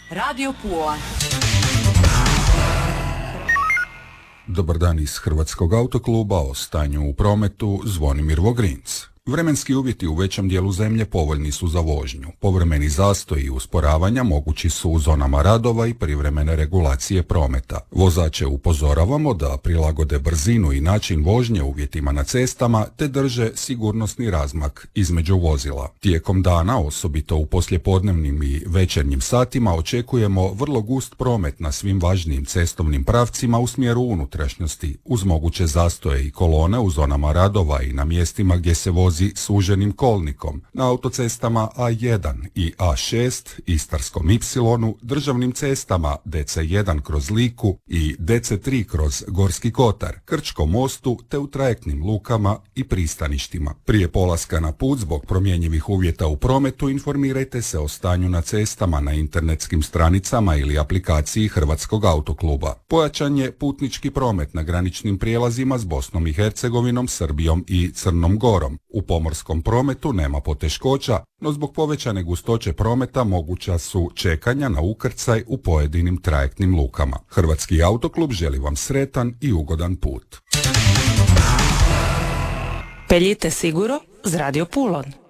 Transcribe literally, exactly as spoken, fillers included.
Radio Pula. Dobar dan iz Hrvatskog autokluba, o stanju u prometu Zvonimir Vogrinc. Vremenski uvjeti u većem dijelu zemlje povoljni su za vožnju. Povremeni zastoji i usporavanja mogući su u zonama radova i privremene regulacije prometa. Vozače upozoravamo da prilagode brzinu i način vožnje uvjetima na cestama te drže sigurnosni razmak između vozila. Tijekom dana, osobito u poslijepodnevnim i večernjim satima, očekujemo vrlo gust promet na svim važnijim cestovnim pravcima u smjeru unutrašnjosti, uz moguće zastoje i kolone u zonama radova i na mjestima gdje se vozi suženim kolnikom, na autocestama A jedan i A šest, Istarskom Y, državnim cestama D C jedan kroz Liku i D C tri kroz Gorski Kotar, Krčkom mostu te u trajektnim lukama i pristaništima. Prije polaska na put zbog promjenjivih uvjeta u prometu informirajte se o stanju na cestama na internetskim stranicama ili aplikaciji Hrvatskog autokluba. Pojačan je putnički promet na graničnim prijelazima s Bosnom i Hercegovinom, Srbijom i Crnom Gorom. U pomorskom prometu nema poteškoća, no zbog povećane gustoće prometa moguća su čekanja na ukrcaj u pojedinim trajektnim lukama. Hrvatski autoklub želi vam sretan i ugodan put. Peljite siguro z Radio Pulon.